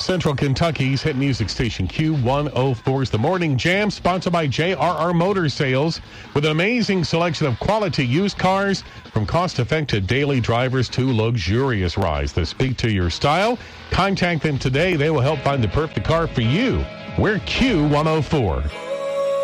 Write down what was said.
Central Kentucky's hit music station Q104 is the Morning Jam, sponsored by JRR Motor Sales, with an amazing selection of quality used cars, from cost-effective daily drivers to luxurious rides that speak to your style. Contact them today. They will help find the perfect car for you. We're Q104.